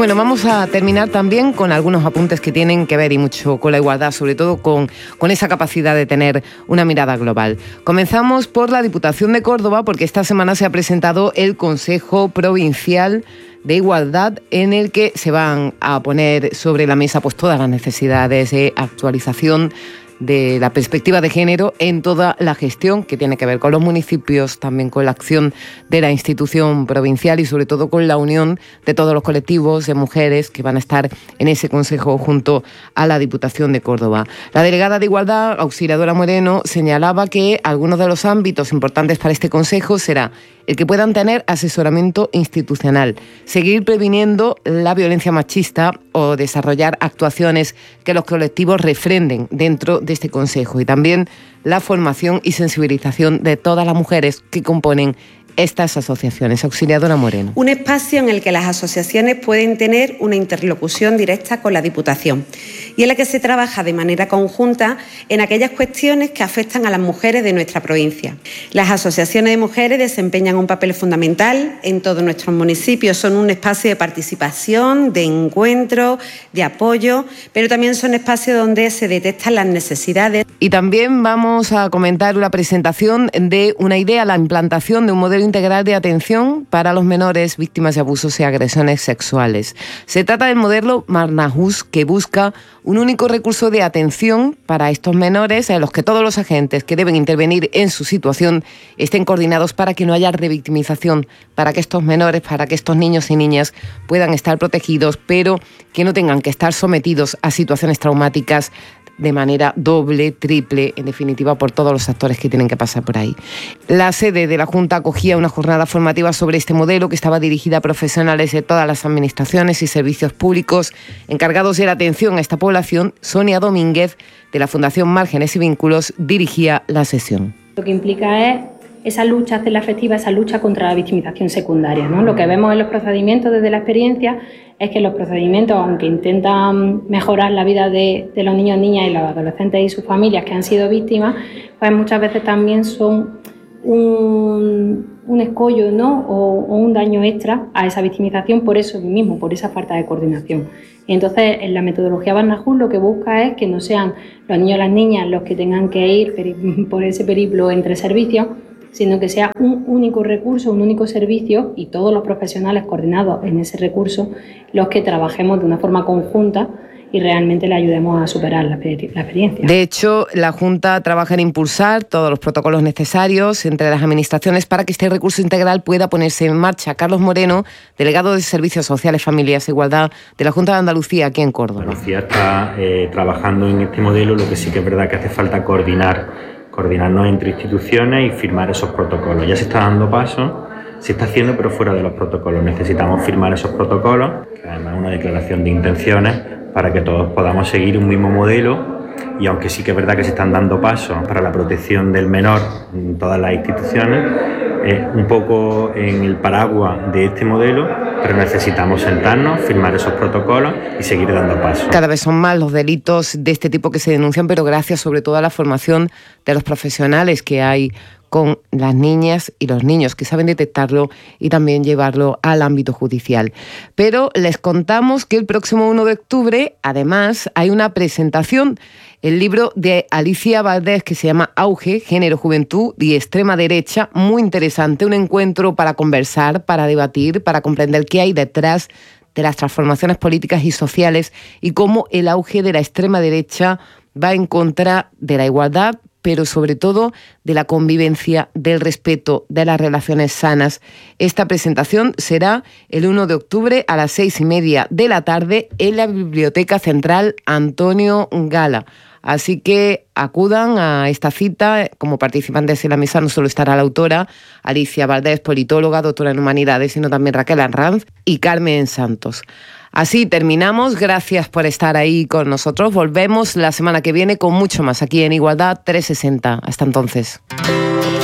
Y bueno, vamos a terminar también con algunos apuntes que tienen que ver y mucho con la igualdad, sobre todo con esa capacidad de tener una mirada global. Comenzamos por la Diputación de Córdoba, porque esta semana se ha presentado el Consejo Provincial de Igualdad, en el que se van a poner sobre la mesa pues todas las necesidades de actualización de la perspectiva de género en toda la gestión que tiene que ver con los municipios, también con la acción de la institución provincial y sobre todo con la unión de todos los colectivos de mujeres que van a estar en ese consejo junto a la Diputación de Córdoba. La delegada de Igualdad, Auxiliadora Moreno, señalaba que algunos de los ámbitos importantes para este consejo será el que puedan tener asesoramiento institucional, seguir previniendo la violencia machista o desarrollar actuaciones que los colectivos refrenden dentro de este consejo, y también la formación y sensibilización de todas las mujeres que componen estas asociaciones. Auxiliadora Moreno. Un espacio en el que las asociaciones pueden tener una interlocución directa con la Diputación y en la que se trabaja de manera conjunta en aquellas cuestiones que afectan a las mujeres de nuestra provincia. Las asociaciones de mujeres desempeñan un papel fundamental en todos nuestros municipios. Son un espacio de participación, de encuentro, de apoyo, pero también son espacios donde se detectan las necesidades. Y también vamos a comentar una presentación de una idea, la implantación de un modelo integral de atención para los menores víctimas de abusos y agresiones sexuales. Se trata del modelo Marnahus, que busca un único recurso de atención para estos menores, en los que todos los agentes que deben intervenir en su situación estén coordinados para que no haya revictimización, para que estos menores, para que estos niños y niñas puedan estar protegidos, pero que no tengan que estar sometidos a situaciones traumáticas de manera doble, triple, en definitiva, por todos los actores que tienen que pasar por ahí. La sede de la Junta acogía una jornada formativa sobre este modelo que estaba dirigida a profesionales de todas las administraciones y servicios públicos encargados de la atención a esta población. Sonia Domínguez, de la Fundación Márgenes y Vínculos, dirigía la sesión. Lo que implica es esa lucha, hacerla efectiva, esa lucha contra la victimización secundaria, ¿no? Lo que vemos en los procedimientos desde la experiencia es que los procedimientos, aunque intentan mejorar la vida de los niños, niñas y los adolescentes y sus familias que han sido víctimas, pues muchas veces también son un escollo, ¿no? o un daño extra a esa victimización por eso mismo, por esa falta de coordinación. Entonces, en la metodología Barnahus lo que busca es que no sean los niños o las niñas los que tengan que ir por ese periplo entre servicios, sino que sea un único recurso, un único servicio y todos los profesionales coordinados en ese recurso los que trabajemos de una forma conjunta y realmente le ayudemos a superar la experiencia. De hecho, la Junta trabaja en impulsar todos los protocolos necesarios entre las administraciones para que este recurso integral pueda ponerse en marcha. Carlos Moreno, delegado de Servicios Sociales, Familias e Igualdad de la Junta de Andalucía, aquí en Córdoba. Andalucía está trabajando en este modelo, lo que sí que es verdad que hace falta coordinarnos entre instituciones y firmar esos protocolos. Ya se está dando paso, se está haciendo, pero fuera de los protocolos. Necesitamos firmar esos protocolos, que además es una declaración de intenciones, para que todos podamos seguir un mismo modelo. Y aunque sí que es verdad que se están dando pasos para la protección del menor en todas las instituciones, un poco en el paraguas de este modelo, pero necesitamos sentarnos, firmar esos protocolos y seguir dando pasos. Cada vez son más los delitos de este tipo que se denuncian, pero gracias sobre todo a la formación de los profesionales que hay con las niñas y los niños que saben detectarlo y también llevarlo al ámbito judicial. Pero les contamos que el próximo 1 de octubre, además, hay una presentación, el libro de Alicia Valdés, que se llama Auge, Género, Juventud y Extrema Derecha, muy interesante, un encuentro para conversar, para debatir, para comprender qué hay detrás de las transformaciones políticas y sociales y cómo el auge de la extrema derecha va en contra de la igualdad, pero sobre todo de la convivencia, del respeto, de las relaciones sanas. Esta presentación será el 1 de octubre a las 6:30 de la tarde en la Biblioteca Central Antonio Gala. Así que acudan a esta cita. Como participantes en la mesa no solo estará la autora Alicia Valdés, politóloga, doctora en Humanidades, sino también Raquel Arranz y Carmen Santos. Así terminamos. Gracias por estar ahí con nosotros. Volvemos la semana que viene con mucho más aquí en Igualdad 360. Hasta entonces.